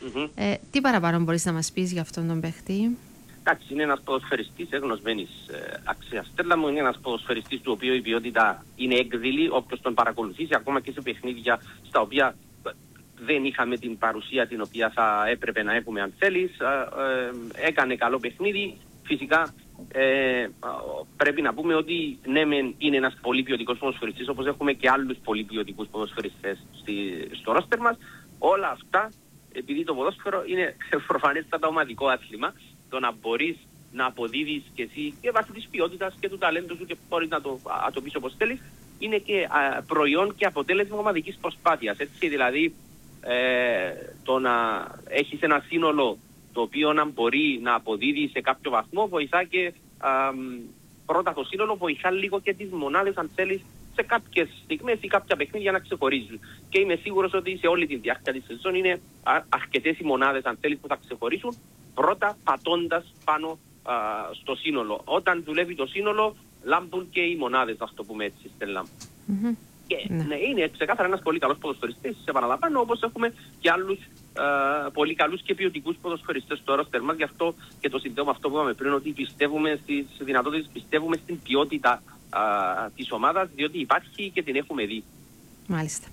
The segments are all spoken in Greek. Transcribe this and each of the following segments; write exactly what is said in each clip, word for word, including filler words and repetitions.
Mm-hmm. Ε, τι παραπάνω μπορείς να μας πεις για αυτόν τον παίχτη? Εντάξει, είναι ένας ποδοσφαιριστής εγνωσμένης ε, αξίας. Στέλλα μου, είναι ένας ποδοσφαιριστής του οποίου η ποιότητα είναι έκδηλη, όποιος τον παρακολουθήσει, ακόμα και σε παιχνίδια στα οποία δεν είχαμε την παρουσία την οποία θα έπρεπε να έχουμε αν θέλεις. Ε, ε, έκανε καλό παιχνίδι. Φυσικά ε, πρέπει να πούμε ότι ναι μεν είναι ένας πολύ ποιοτικός ποδοσφαιριστής, όπως έχουμε και άλλους πολύ ποιοτικούς ποδοσφαιριστές στη, στο ρόστερ μας. Όλα αυτά, επειδή το ποδόσφαιρο είναι προφανέστατα ομαδικό άθλημα, το να μπορείς να αποδίδεις και εσύ και βάσει της ποιότητας και του ταλέντου σου και μπορείς να το, α, το πεις όπως θέλεις, είναι και α, προϊόν και αποτέλεσμα ομαδικής προσπάθειας. Έτσι δηλαδή ε, το να έχεις ένα σύνολο το οποίο να μπορεί να αποδίδει σε κάποιο βαθμό βοηθά και α, πρώτα το σύνολο βοηθά λίγο και τις μονάδες αν θέλεις σε κάποιες στιγμές ή κάποια παιχνίδια να ξεχωρίζουν. Και είμαι σίγουρος ότι σε όλη τη διάρκεια της σεζόν είναι αρκετές οι μονάδες αν θέλεις που θα ξεχωρίσουν, πρώτα πατώντας πάνω α, στο σύνολο. Όταν δουλεύει το σύνολο, λάμπουν και οι μονάδες, ας το πούμε έτσι, Στέλλα. Mm-hmm. Και ναι. ναι, είναι ξεκάθαρα ένας πολύ καλός ποδοσφαιριστής, σε επαναλαμβάνω, όπως έχουμε και άλλους α, πολύ καλούς και ποιοτικούς ποδοσφαιριστές στο ρόστερ μας. Γι' αυτό και το συνδέω με αυτό που είπαμε πριν, ότι πιστεύουμε στις δυνατότητες, πιστεύουμε στην ποιότητα α, της ομάδας, διότι υπάρχει και την έχουμε δει. Μάλιστα.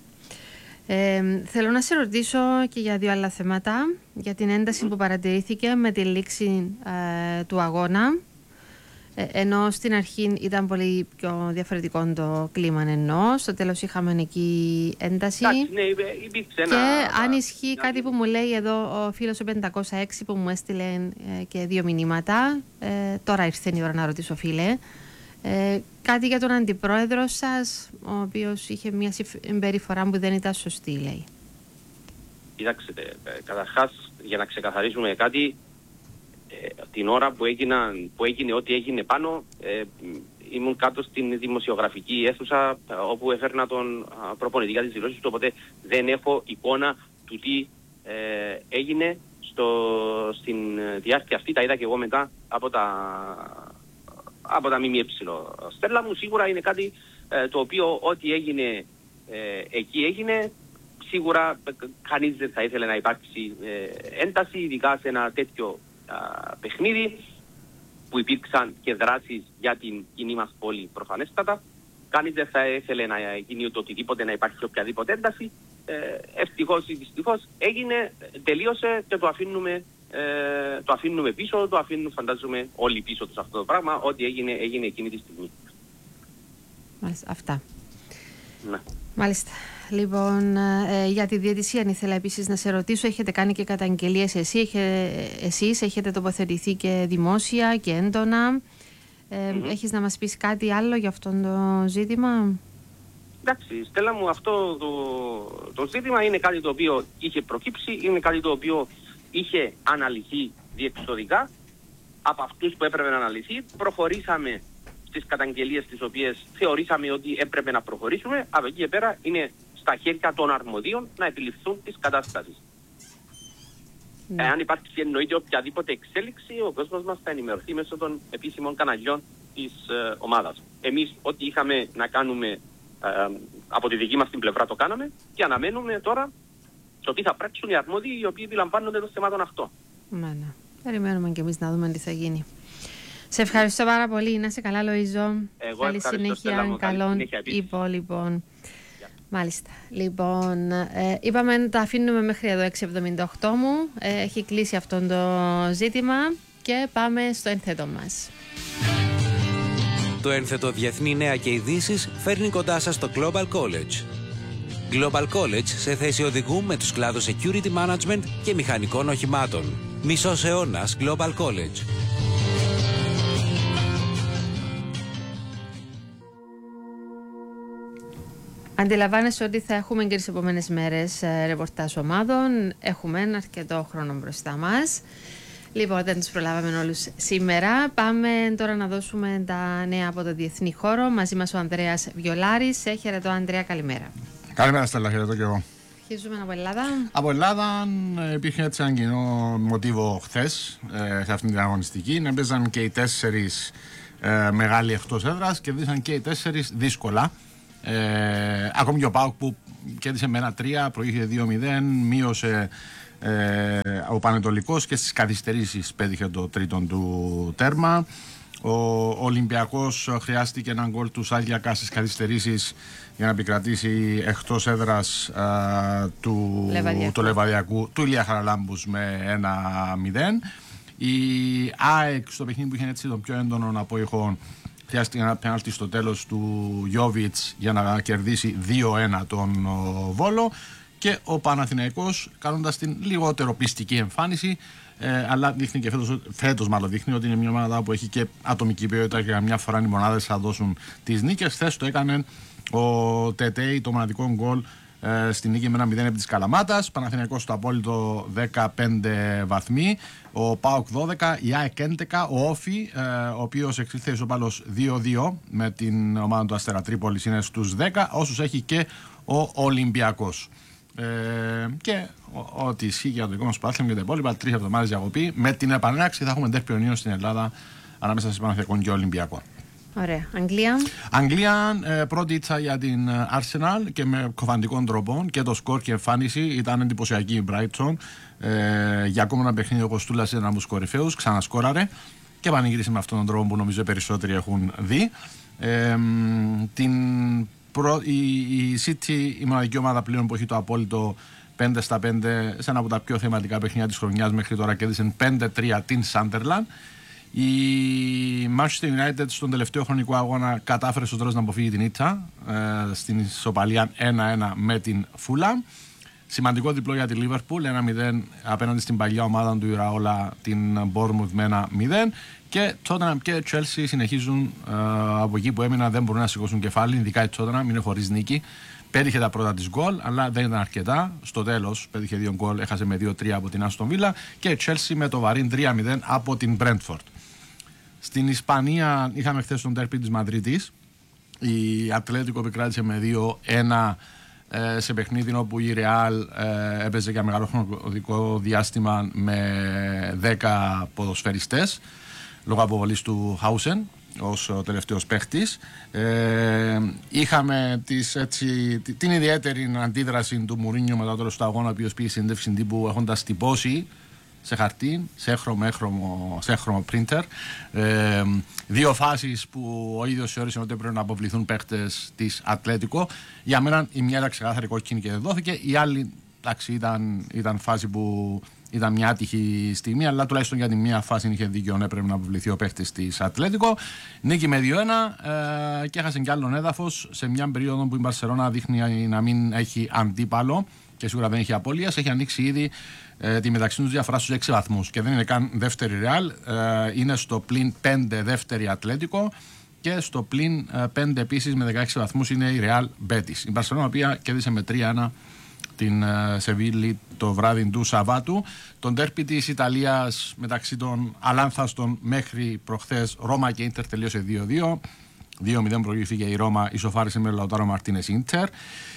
Ε, θέλω να σε ρωτήσω και για δύο άλλα θέματα, για την ένταση mm. που παρατηρήθηκε με τη λήξη ε, του αγώνα, ε, ενώ στην αρχή ήταν πολύ πιο διαφορετικό το κλίμα, ενώ στο τέλος είχαμε εκεί ένταση. Εντάξει, ναι, υπήρξε ένα... Και αν ισχύει κάτι που μου λέει εδώ ο φίλος ο πεντακόσια έξι που μου έστειλε ε, και δύο μηνύματα, ε, τώρα ήρθε η ώρα να ρωτήσω, φίλε, Ε, κάτι για τον αντιπρόεδρο σας, ο οποίος είχε μια συμπεριφορά που δεν ήταν σωστή, λέει. Κοιτάξτε, καταρχάς για να ξεκαθαρίσουμε κάτι, ε, την ώρα που, έγινα, που έγινε ό,τι έγινε πάνω, ε, ήμουν κάτω στην δημοσιογραφική αίθουσα ε, όπου έφερνα τον προπονητή για τις δηλώσεις του, οπότε δεν έχω εικόνα του τι ε, έγινε στο, στην διάρκεια αυτή. Τα είδα και εγώ μετά από τα... από τα ΜΜΕ. Στέλλα μου, σίγουρα είναι κάτι ε, το οποίο ό,τι έγινε ε, εκεί έγινε. Σίγουρα ε, κανείς δεν θα ήθελε να υπάρξει ε, ένταση, ειδικά σε ένα τέτοιο α, παιχνίδι που υπήρξαν και δράσεις για την κοινή μας πόλη προφανέστατα. Κανείς δεν θα ήθελε να γίνει το οτιδήποτε, να υπάρχει οποιαδήποτε ένταση. Ε, ευτυχώς ή δυστυχώς έγινε, τελείωσε και το αφήνουμε Ε, το αφήνουμε πίσω, το αφήνουν φαντάζομαι όλοι πίσω τους αυτό το πράγμα, ό,τι έγινε, έγινε εκείνη τη στιγμή. Μάλιστα, αυτά. Ναι. Μάλιστα. Λοιπόν, ε, για τη διαιτησία ήθελα επίσης να σε ρωτήσω, έχετε κάνει και καταγγελίες εσύ, έχε, εσείς, έχετε τοποθετηθεί και δημόσια και έντονα. Ε, mm-hmm. Έχεις να μας πεις κάτι άλλο για αυτό το ζήτημα? Εντάξει, Στέλλα μου, αυτό το, το ζήτημα είναι κάτι το οποίο είχε προκύψει, είναι κάτι το οποίο είχε αναλυθεί διεξοδικά από αυτούς που έπρεπε να αναλυθεί. Προχωρήσαμε στις καταγγελίες τις οποίες θεωρήσαμε ότι έπρεπε να προχωρήσουμε. Από εκεί και πέρα είναι στα χέρια των αρμοδίων να επιληφθούν τις κατάστασεις. Ναι. Εάν υπάρχει εννοείται οποιαδήποτε εξέλιξη, ο κόσμος μας θα ενημερωθεί μέσω των επίσημων καναλιών της ε, ομάδας. Εμείς ό,τι είχαμε να κάνουμε ε, από τη δική μας την πλευρά το κάναμε και αναμένουμε τώρα το τι θα πράξουν οι αρμόδιοι οι οποίοι επιλαμβάνονται των θεμάτων αυτό. Ναι, ναι. Περιμένουμε και εμείς να δούμε τι θα γίνει. Σε ευχαριστώ πάρα πολύ. Να είσαι καλά, Λοΐζο. Εγώ καλή συνέχεια. Καλών υπόλοιπων. Yeah. Μάλιστα. Λοιπόν, ε, είπαμε να τα αφήνουμε μέχρι εδώ έξι εβδομήντα οκτώ μου. Ε, έχει κλείσει αυτό το ζήτημα και πάμε στο ένθετο μας. Το ένθετο Διεθνή Νέα και Ειδήσεις φέρνει κοντά σας το Global College. Global College σε θέση οδηγού με τους κλάδους Security Management και μηχανικών οχημάτων. Μισός αιώνας Global College. Αντιλαμβάνεσαι ότι θα έχουμε και τις επόμενες μέρες ρεπορτάζ ομάδων. Έχουμε ένα αρκετό χρόνο μπροστά μας. Λοιπόν, δεν τους προλάβαμε όλους σήμερα. Πάμε τώρα να δώσουμε τα νέα από το διεθνή χώρο. Μαζί μας ο Ανδρέας Βιολάρης. Σε χαιρετώ, Ανδρέα, καλημέρα. Καλημέρα, Στέλλα, χαιρετώ και εγώ. Αρχίζουμε από Ελλάδα. Από Ελλάδα υπήρχε έτσι ένα κοινό μοτίβο χθες ε, σε αυτήν την αγωνιστική. Έπαιζαν και οι τέσσερις ε, μεγάλοι εκτός έδρας και κερδίσαν και οι τέσσερις δύσκολα. Ε, ακόμη και ο ΠΑΟΚ που κέρδισε με ένα τρία, προήγησε δύο μηδέν, μείωσε ε, ο Πανετολικός και στις καθυστερήσεις πέτυχε το τρίτο του τέρμα. Ο Ολυμπιακός χρειάστηκε έναν γκολ του Σάλιακα στις καθυστερήσεις για να επικρατήσει εκτός έδρας α, του Λεβαδιακού. του Λεβαδιακού του Ηλία Χαραλάμπους με ένα μηδέν. Η ΑΕΚ στο παιχνίδι που είχε έτσι τον πιο έντονο απόϊχο χρειάστηκε ένα πέναλτι στο τέλος του Γιόβιτς για να κερδίσει δύο ένα τον Βόλο. Και ο Παναθηναϊκός κάνοντας την λιγότερο πιστική εμφάνιση, ε, αλλά δείχνει και φέτος, φέτος μάλλον δείχνει ότι είναι μια ομάδα που έχει και ατομική ποιότητα και μια φορά οι μονάδες θα δώσουν τις νίκες. Χθες το έκανε ο Τετέι το μοναδικό γκολ ε, στη νίκη με ένα μηδέν επί της Καλαμάτας. Παναθηναϊκός στο απόλυτο δεκαπέντε βαθμοί, ο ΠΑΟΚ δώδεκα, η ΑΕΚ έντεκα, ο Όφι, ε, ο οποίος εξήλθε ισοπάλος δύο δύο με την ομάδα του Αστέρα Τρίπολης, είναι στους δέκα, όσους έχει και ο Ολυμπιακός. Ε, και ό,τι ισχύει για το δικό μας πάθλημα και τα υπόλοιπα, τρεις εβδομάδες διακοπή. Με την επανέναρξη θα έχουμε ντέρμπι ονείων στην Ελλάδα ανάμεσα σε Παναθηναϊκό και Ολυμπιακό. Ωραία. Αγγλία. Αγγλία, ε, πρώτη ήττα για την Arsenal και με κοφαντικών τρόπων και το σκορ και εμφάνιση ήταν εντυπωσιακή η Brighton. Ε, για ακόμα ένα παιχνίδι ο Κοστούλας ήταν από τους κορυφαίους, ξανασκόραρε και πανηγύρισε με αυτόν τον τρόπο που νομίζω περισσότεροι έχουν δει. Ε, την Η, η City, η μοναδική ομάδα πλέον που έχει το απόλυτο πέντε στα πέντε σε ένα από τα πιο θεματικά παιχνίδια της χρονιάς μέχρι τώρα, κέρδισε πέντε τρία την Sunderland. Η Manchester United στον τελευταίο χρονικό αγώνα κατάφερε στο τέλος να αποφύγει την ήττα ε, στην ισοπαλία ένα ένα με την Fulham. Σημαντικό διπλό για τη Liverpool, ένα μηδέν απέναντι στην παλιά ομάδα του Ιραόλα, την Bournemouth με ένα μηδέν. Και Tottenham και Chelsea συνεχίζουν ε, από εκεί που έμειναν, δεν μπορούν να σηκώσουν κεφάλι, ειδικά η Tottenham είναι χωρίς νίκη. Πέτυχε τα πρώτα της γκολ, αλλά δεν ήταν αρκετά. Στο τέλος πέτυχε δύο γκολ, έχασε με δύο τρία από την Aston Villa και η Chelsea με το βαρύν τρία μηδέν από την Brentford. Στην Ισπανία είχαμε χθες τον ντέρμπι της Μαδρίτης. Η Ατλέτικο επικράτησε με δύο ένα ε, σε παιχνίδι όπου η Real ε, έπαιζε για μεγάλο χρονικό διάστημα με δέκα ποδοσφαιριστές λόγω αποβολής του Χάουσεν ως ο τελευταίος παίχτης. Ε, είχαμε τις, έτσι, την ιδιαίτερη αντίδραση του Μουρίνιο μετά το τέλος του αγώνα, ο οποίος πήγε συνέντευξη τύπου έχοντας τυπώσει σε χαρτί, σε έχρωμο, έχρωμο, σε έχρωμο printer, ε, δύο φάσεις που ο ίδιος θεώρησε ότι πρέπει να αποβληθούν παίχτες της Ατλέτικο. Για μένα η μια ήταν ξεκάθαρη κόκκινη και δεν δόθηκε, η άλλη εντάξει, ήταν, ήταν φάση που ήταν μια άτυχη στιγμή, αλλά τουλάχιστον για τη μία φάση είχε δίκιο, ναι, πρέπει να αποβληθεί ο παίχτης της Ατλέτικο. Νίκη με δύο ένα ε, και έχασε κι άλλον έδαφος σε μια περίοδο που η Μπαρσελόνα δείχνει να μην έχει αντίπαλο και σίγουρα δεν έχει απώλειας. Έχει ανοίξει ήδη ε, τη μεταξύ τους διαφορά στους έξι βαθμούς και δεν είναι καν δεύτερη Ρεάλ, ε, είναι στο πλην πέντε δεύτερη Ατλέτικο και στο πλην πέντε επίσης με δεκαέξι βαθμούς είναι η Ρεάλ Μπέτις. Η Μπαρσελόνα, η οποία κέρδισε με τρία ένα την Σεβίλη το βράδυ του Σαββάτου. Τον ντέρπι της Ιταλίας μεταξύ των αλάνθαστων μέχρι προχθές Ρώμα και Ίντερ τελείωσε δύο δύο. δύο μηδέν προηγήθηκε η Ρώμα, ισοφάρισε με Λαουτάρο Μαρτίνες Ίντερ.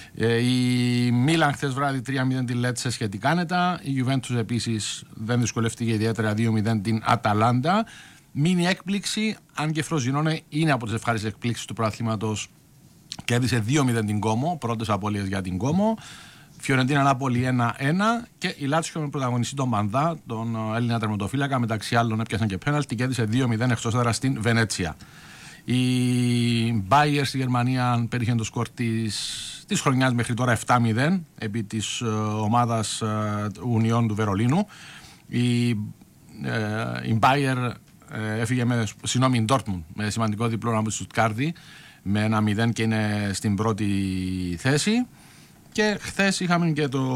Η Μίλαν χθες βράδυ τρία μηδέν την Λέτσε σχετικά άνετα. Η Γιουβέντους επίσης δεν δυσκολευτήκε ιδιαίτερα, δύο μηδέν την Αταλάντα. Μίνι έκπληξη, αν και Φροζινόνε είναι από τις ευχάριστες εκπλήξεις του πρωταθλήματος. Κέρδισε δύο μηδέν την Κόμο, πρώτες απώλειες για την Κόμο. Φιωρεντίνα Νάπολη ένα ένα και η Λάτσιο με πρωταγωνιστή τον Μανδά, τον Έλληνα τερματοφύλακα, μεταξύ άλλων έπιασαν και πέναλτι, κέρδισε δύο μηδέν εκτός έδρας στην Βενέτσια. Η Μπάιερ στη Γερμανία πέτυχε το σκορ της, της χρονιάς μέχρι τώρα επτά μηδέν επί της uh, ομάδας Ουνιών uh, του Βερολίνου. Η, uh, η Μπάιερ uh, έφυγε με, συγγνώμη, Ντόρτμουντ με σημαντικό διπλό από τη Στουτγκάρδη με ένα μηδέν και είναι στην πρώτη θέση. Και χθες είχαμε και το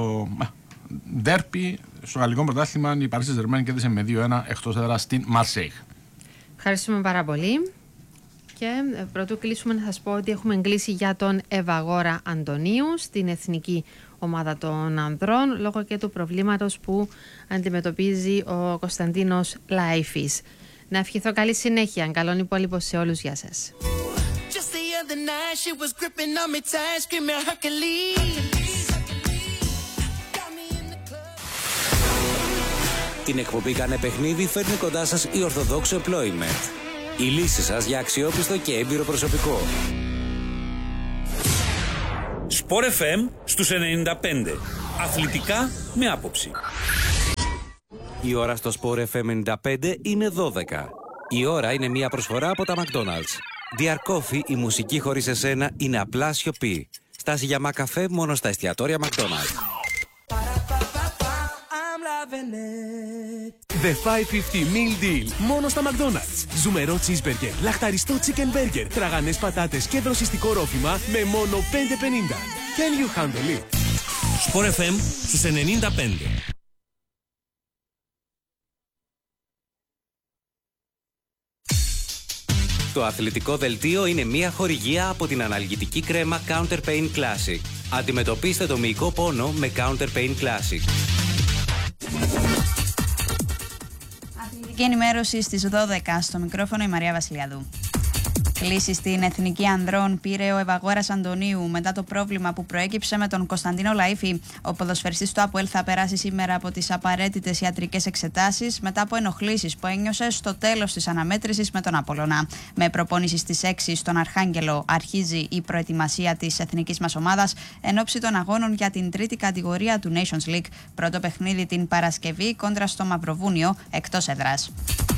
ντέρπι στο γαλλικό πρωτάθλημα. Η Παρί Σεν-Ζερμέν κέρδισε με δύο ένα εκτός έδρας στην Μαρσέιγ. Ευχαριστούμε πάρα πολύ. Και πρωτού κλείσουμε να σας πω ότι έχουμε κλείσει για τον Ευαγόρα Αντωνίου στην εθνική ομάδα των ανδρών λόγω και του προβλήματος που αντιμετωπίζει ο Κωνσταντίνος Λαΐφης. Να ευχηθώ καλή συνέχεια. Καλόν υπόλοιπο σε όλους. Γεια σας. The night she was gripping on me tight, screaming Hercules. Την εκπομπή «Κάνε παιχνίδι» φέρνει κοντά σας η Orthodox Employment. Η λύση σας για αξιόπιστο και έμπειρο προσωπικό. Sport εφ εμ στους ενενήντα πέντε. Αθλητικά με άποψη. Η ώρα στο Sport εφ εμ ενενήντα πέντε είναι δώδεκα. Η ώρα είναι μια προσφορά από τα McDonald's. Dear Coffee, η μουσική χωρίς εσένα είναι απλά σιωπή. Στάση για μακαφέ μόνο στα εστιατόρια McDonald's. The πεντακόσια πενήντα Meal Deal. Μόνο στα McDonald's. Ζουμερό cheeseburger, λαχταριστό chicken burger, τραγανές πατάτες και δροσιστικό ρόφημα με μόνο πέντε πενήντα. Can you handle it? Sport εφ εμ στους ενενήντα πέντε. Το αθλητικό δελτίο είναι μια χορηγία από την αναλγητική κρέμα Counter Pain Classic. Αντιμετωπίστε το μυϊκό πόνο με Counter Pain Classic. Αθλητική ενημέρωση στις δώδεκα, στο μικρόφωνο η Μαρία Βασιλιάδου. Κλήση στην Εθνική Ανδρών πήρε ο Ευαγόρας Αντωνίου μετά το πρόβλημα που προέκυψε με τον Κωνσταντίνο Λαΐφη. Ο ποδοσφαιριστής του ΑΠΟΕΛ θα περάσει σήμερα από τις απαραίτητες ιατρικές εξετάσεις μετά από ενοχλήσεις που ένιωσε στο τέλος της αναμέτρησης με τον Απόλλωνα. Με προπόνηση στις έξι στον Αρχάγγελο αρχίζει η προετοιμασία της εθνικής μας ομάδας εν ώψη των αγώνων για την τρίτη κατηγορία του Nations League. Πρώτο παιχνίδι την Παρασκευή κόντρα στο Μαυροβούνιο εκτός έδρας.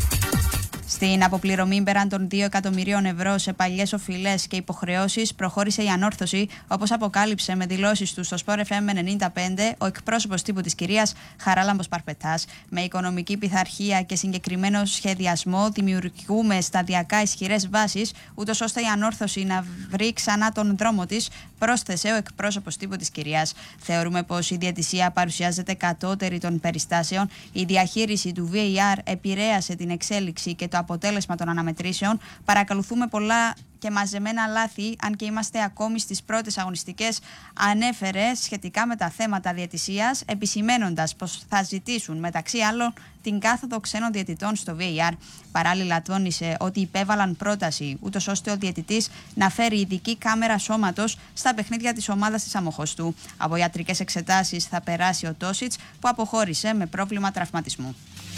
Στην αποπληρωμή πέραν των δύο εκατομμυρίων ευρώ σε παλιές οφειλές και υποχρεώσεις προχώρησε η ανόρθωση, όπως αποκάλυψε με δηλώσεις του στο Sport εφ εμ ενενήντα πέντε ο εκπρόσωπος τύπου της κυρίας Χαράλαμπος Παρπετάς. Με οικονομική πειθαρχία και συγκεκριμένο σχεδιασμό δημιουργούμε σταδιακά ισχυρές βάσεις, ούτως ώστε η ανόρθωση να βρει ξανά τον δρόμο της, πρόσθεσε ο εκπρόσωπος τύπου της κυρίας. Θεωρούμε πως η διαιτησία παρουσιάζεται κατώτερη των περιστάσεων. Η διαχείριση του βι έι αρ επηρέασε την εξέλιξη και το αποτέλεσμα των αναμετρήσεων. Παρακολουθούμε πολλά και μαζεμένα λάθη, αν και είμαστε ακόμη στις πρώτες αγωνιστικές, ανέφερε σχετικά με τα θέματα διαιτησίας, επισημένοντας πως θα ζητήσουν μεταξύ άλλων την κάθοδο ξένων διαιτητών στο βι έι αρ. Παράλληλα, τόνισε ότι υπέβαλαν πρόταση, ούτως ώστε ο διαιτητής να φέρει ειδική κάμερα σώματος στα παιχνίδια της ομάδας της Αμοχώστου. Από ιατρικές εξετάσεις θα περάσει ο Τόσιτς, που αποχώρησε με πρόβλημα τραυματισμού.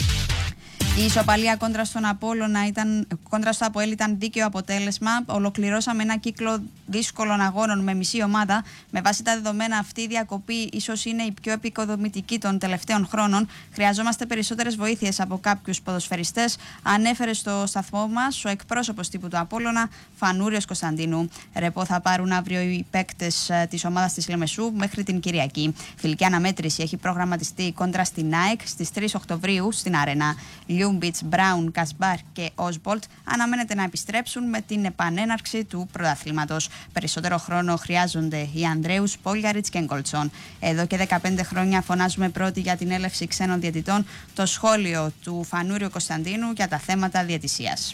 Η ισοπαλία κόντρα στον Απόλλωνα ήταν, κόντρα στο ΑΠΟΕΛ ήταν δίκαιο αποτέλεσμα. Ολοκληρώσαμε ένα κύκλο δύσκολων αγώνων με μισή ομάδα. Με βάση τα δεδομένα, αυτή η διακοπή ίσως είναι η πιο επικοδομητική των τελευταίων χρόνων. Χρειαζόμαστε περισσότερες βοήθειες από κάποιους ποδοσφαιριστές, ανέφερε στο σταθμό μας ο εκπρόσωπος τύπου του Απόλλωνα, Φανούριος Κωνσταντίνου. Ρεπό θα πάρουν αύριο οι παίκτες της ομάδας της Λεμεσού μέχρι την Κυριακή. Φιλική αναμέτρηση έχει προγραμματιστεί κόντρα στην ΑΕΚ στις τρεις Οκτωβρίου στην Αρένα. Λιούμπιτς, Μπράουν, Κασμπάρ και Όσμπολτ αναμένεται να επιστρέψουν με την επανέναρξη του πρωταθλήματος. Περισσότερο χρόνο χρειάζονται οι Ανδρέους, Πόλιαριτς και Γκολτσόν. Εδώ και δεκαπέντε χρόνια φωνάζουμε πρώτοι για την έλευση ξένων διαιτητών. Το σχόλιο του Φανούριου Κωνσταντίνου για τα θέματα διαιτησίας.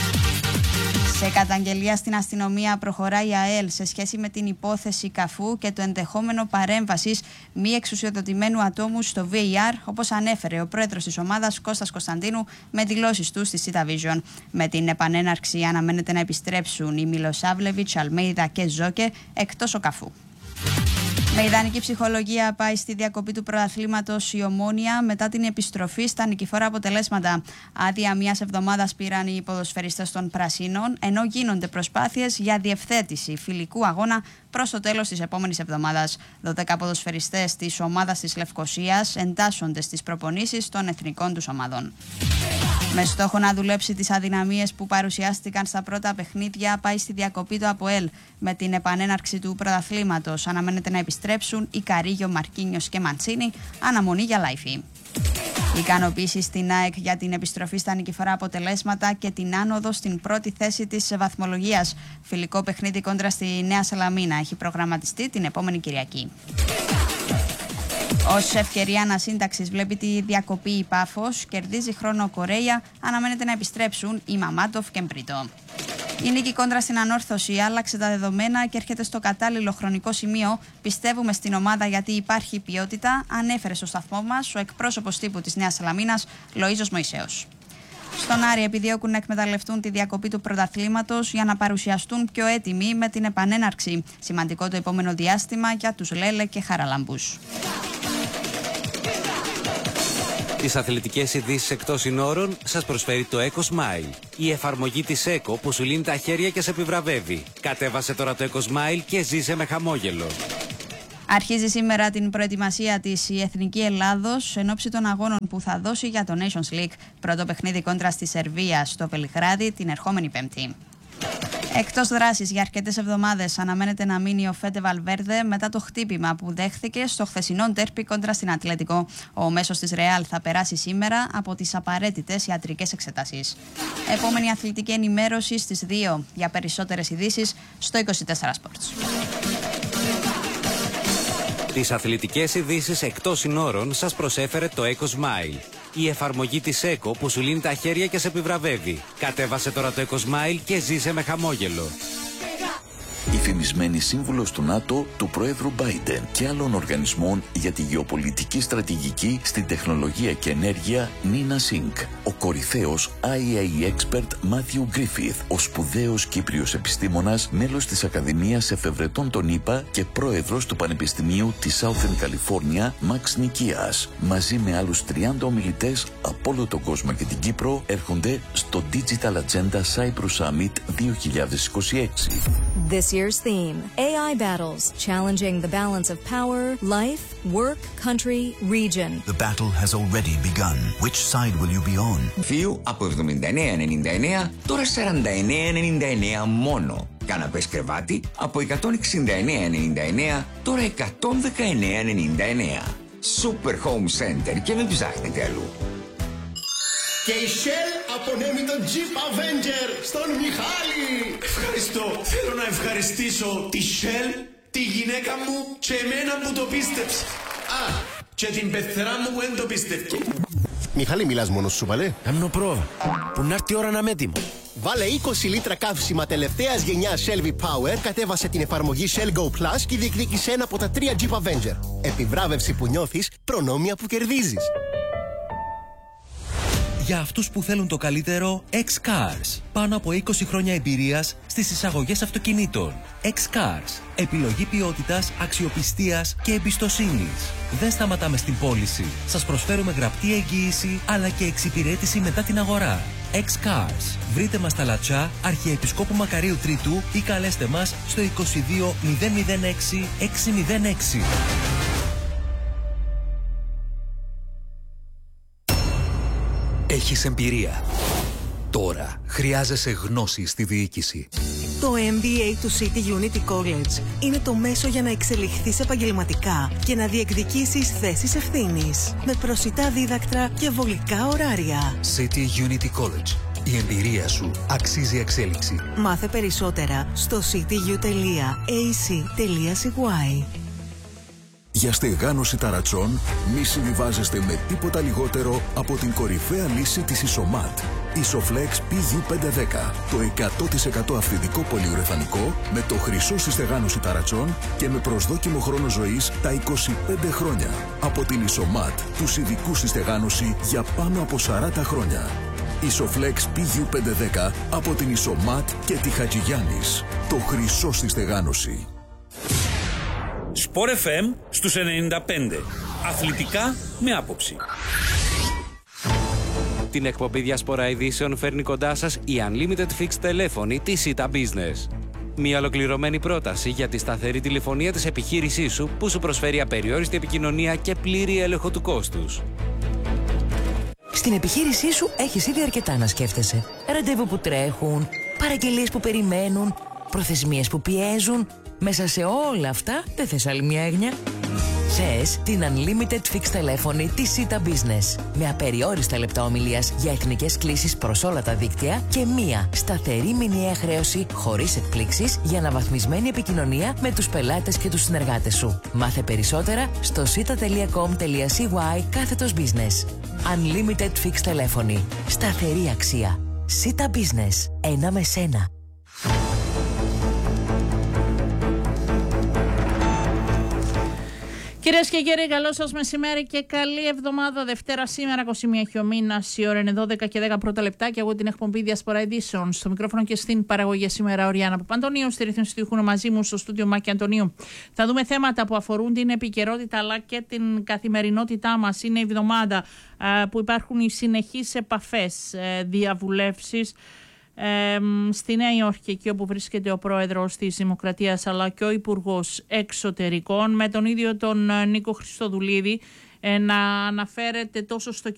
Σε καταγγελία στην αστυνομία προχωράει η ΑΕΛ σε σχέση με την υπόθεση Καφού και το ενδεχόμενο παρέμβασης μη εξουσιοδοτημένου ατόμου στο βι έι αρ, όπως ανέφερε ο πρόεδρος της ομάδας Κώστας Κωνσταντίνου με δηλώσεις του στη Σίτα Vision. Με την επανέναρξη αναμένεται να επιστρέψουν οι Μιλοσάβλεβιτς, Αλμέιδα και Ζόκε, εκτός ο Καφού. Με ιδανική ψυχολογία πάει στη διακοπή του πρωταθλήματος η Ομόνοια μετά την επιστροφή στα νικηφόρα αποτελέσματα. Άδεια μιας εβδομάδας πήραν οι ποδοσφαιριστές των Πρασίνων, ενώ γίνονται προσπάθειες για διευθέτηση φιλικού αγώνα προς το τέλος της επόμενης εβδομάδας. δώδεκα ποδοσφαιριστές της ομάδας της Λευκωσίας εντάσσονται στις προπονήσεις των εθνικών τους ομάδων. Με στόχο να δουλέψει τις αδυναμίες που παρουσιάστηκαν στα πρώτα παιχνίδια, πάει στη διακοπή του ΑΠΟΕΛ. Με την επανέναρξη του πρωταθλήματος αναμένεται να επιστρέψουν οι Καρίγιο, Μαρκίνιος και Μαντσίνη, αναμονή για Λάιφη. Ικανοποίηση στην ΑΕΚ για την επιστροφή στα νικηφορά αποτελέσματα και την άνοδο στην πρώτη θέση της βαθμολογίας. Φιλικό παιχνίδι κόντρα στη Νέα Σαλαμίνα έχει προγραμματιστεί την επόμενη Κυριακή. Ως ευκαιρία ανασύνταξης βλέπει τη διακοπή η Πάφος, κερδίζει χρόνο ο Κορέια, αναμένεται να επιστρέψουν οι Μαμάτοφ και Μπρίτο. Η νίκη κόντρα στην Ανόρθωση άλλαξε τα δεδομένα και έρχεται στο κατάλληλο χρονικό σημείο. Πιστεύουμε στην ομάδα γιατί υπάρχει ποιότητα, ανέφερε στο σταθμό μας ο εκπρόσωπος τύπου της Νέας Σαλαμίνας, Λοΐζος Μωυσέος. Στον Άρη επιδιώκουν να εκμεταλλευτούν τη διακοπή του πρωταθλήματος για να παρουσιαστούν πιο έτοιμοι με την επανέναρξη. Σημαντικό το επόμενο διάστημα για τους Λέλε και Χαραλαμπούς. Τις αθλητικές ειδήσεις εκτός συνόρων σας προσφέρει το EcoSmile. Η εφαρμογή της Eco που σου λύνει τα χέρια και σε επιβραβεύει. Κατέβασε τώρα το EcoSmile και ζήσε με χαμόγελο. Αρχίζει σήμερα την προετοιμασία της η Εθνική Ελλάδος εν ώψη των αγώνων που θα δώσει για το Nations League. Πρώτο παιχνίδι κόντρα στη Σερβία στο Βελιγράδι την ερχόμενη Πέμπτη. Εκτός δράσης για αρκετές εβδομάδες αναμένεται να μείνει ο Φέντε Βαλβέρδε μετά το χτύπημα που δέχθηκε στο χθεσινό ντέρπι κόντρα στην Ατλέτικο. Ο μέσος της Ρεάλ θα περάσει σήμερα από τις απαραίτητες ιατρικές εξετάσεις. Επόμενη αθλητική ενημέρωση στις δύο. Για περισσότερες ειδήσεις στο είκοσι τέσσερα Sports. Τις αθλητικές ειδήσεις εκτός συνόρων σας προσέφερε το EcoSmile. Η εφαρμογή της ΕΚΟ που σου λύνει τα χέρια και σε επιβραβεύει. Κατέβασε τώρα το EcoSmile και ζήσε με χαμόγελο. Η φημισμένη σύμβουλος του ΝΑΤΟ, του Προέδρου Biden και άλλων οργανισμών για τη γεωπολιτική στρατηγική στην τεχνολογία και ενέργεια, Νίνα Σινκ. Ο κορυφαίος άι έι expert Matthew Griffith, ο σπουδαίος Κύπριος επιστήμονας, μέλος της Ακαδημίας Εφευρετών των ΗΠΑ και πρόεδρος του Πανεπιστημίου της Southern California, Μαξ Νικίας. Μαζί με άλλους τριάντα ομιλητές από όλο τον κόσμο και την Κύπρο έρχονται στο Digital Agenda Cyprus Summit δύο χιλιάδες είκοσι έξι. This year's theme, έι άι battles, challenging the balance of power, life, work, country, region. The battle has already begun. Which side will you be on? Βίου από εβδομήντα εννέα ενενήντα εννέα, τώρα σαράντα εννέα ενενήντα εννέα μόνο. Καναπές κρεβάτι από εκατόν εξήντα εννέα ενενήντα εννέα, τώρα εκατόν δεκαεννέα ενενήντα εννέα. Super Home Center και μην ψάχνετε αλλού. Και η Shell απονέμει τον Jeep Avenger στον Μιχάλη. Ευχαριστώ. Θέλω να ευχαριστήσω τη Shell, τη γυναίκα μου και εμένα που το πίστεψε. Α, και την πεθερά μου που δεν το πίστευκε. Μιχάλη, μιλάς μόνος σου, παλέ. Αμνοπρό, που να έρθει η ώρα να είμαι έτοιμο. Βάλε είκοσι λίτρα καύσιμα τελευταίας γενιάς Shell V-Power, κατέβασε την εφαρμογή Shell Go Plus και διεκδίκησε ένα από τα τρία Jeep Avenger. Επιβράβευση που νιώθεις, προνόμια που κερδίζεις. Για αυτούς που θέλουν το καλύτερο, X-Cars. Πάνω από είκοσι χρόνια εμπειρίας στις εισαγωγές αυτοκινήτων. X-Cars. Επιλογή ποιότητας, αξιοπιστίας και εμπιστοσύνης. Δεν σταματάμε στην πώληση. Σας προσφέρουμε γραπτή εγγύηση αλλά και εξυπηρέτηση μετά την αγορά. X-Cars. Βρείτε μας στα Λατσά, Αρχιεπισκόπου Μακαρίου Τρίτου ή καλέστε μας στο είκοσι δύο μηδέν μηδέν έξι έξι μηδέν έξι. Έχεις εμπειρία. Τώρα χρειάζεσαι γνώση στη διοίκηση. Το εμ μπι έι του City Unity College είναι το μέσο για να εξελιχθείς επαγγελματικά και να διεκδικήσεις θέσεις ευθύνης. Με προσιτά δίδακτρα και βολικά ωράρια. City Unity College. Η εμπειρία σου αξίζει εξέλιξη. Μάθε περισσότερα στο cityU τελεία έι σι τελεία σι γουάι. Για στεγάνωση ταρατσών, μη συμβιβάζεστε με τίποτα λιγότερο από την κορυφαία λύση της Isomat. Isoflex πι γιου πεντακόσια δέκα. Το εκατό τοις εκατό αυθεντικό πολυουρεθανικό με το χρυσό στη στεγάνωση ταρατσών και με προσδόκιμο χρόνο ζωής τα είκοσι πέντε χρόνια. Από την Isomat, τους ειδικούς στη στεγάνωση για πάνω από σαράντα χρόνια. Isoflex πι γιου πεντακόσια δέκα από την Isomat και τη Χατζηγιάννης. Το χρυσό στη στεγάνωση. Σπορ εφ εμ στους ενενήντα πέντε. Αθλητικά με άποψη. Την εκπομπή Διασπορά Ειδήσεων φέρνει κοντά σας η Unlimited Fixed τηλέφωνη της Sita Business. Μια ολοκληρωμένη πρόταση για τη σταθερή τηλεφωνία της επιχείρησής σου που σου προσφέρει απεριόριστη επικοινωνία και πλήρη έλεγχο του κόστους. Στην επιχείρησή σου έχεις ήδη αρκετά να σκέφτεσαι. Ραντεβού που τρέχουν, παραγγελίες που περιμένουν, προθεσμίες που πιέζουν. Μέσα σε όλα αυτά δεν θες άλλη μια έγνοια. Θες την Unlimited Fixed τηλέφωνη της Sita Business. Με απεριόριστα λεπτά ομιλίας για εθνικές κλήσεις προς όλα τα δίκτυα και μία σταθερή μηνιαία χρέωση χωρίς εκπλήξεις για αναβαθμισμένη επικοινωνία με τους πελάτες και τους συνεργάτες σου. Μάθε περισσότερα στο sita τελεία com τελεία σι γουάι κάθετος business. Unlimited Fixed τηλέφωνη. Σταθερή αξία. Sita Business. Ένα με σένα. Κυρίες και κύριοι, καλό σας μεσημέρι και καλή εβδομάδα. Δευτέρα σήμερα, είκοσι μία έχει ο μήνας, η ώρα είναι δώδεκα και δέκα πρώτα λεπτά και εγώ την εκπομπή Διασπορά Ειδήσεων. Στο μικρόφωνο και στην παραγωγή σήμερα ο Ριάννα Παπαντονίου, στη ρύθμιση του ήχου μαζί μου στο στούντιο Μάκη Αντωνίου. Θα δούμε θέματα που αφορούν την επικαιρότητα αλλά και την καθημερινότητά μας. Είναι η εβδομάδα που υπάρχουν οι συνεχείς επαφές, διαβουλεύσεις Ε, στη Νέα Υόρκη, εκεί όπου βρίσκεται ο πρόεδρος της Δημοκρατίας αλλά και ο Υπουργός Εξωτερικών, με τον ίδιο τον Νίκο Χριστοδουλίδη ε, να αναφέρεται τόσο στο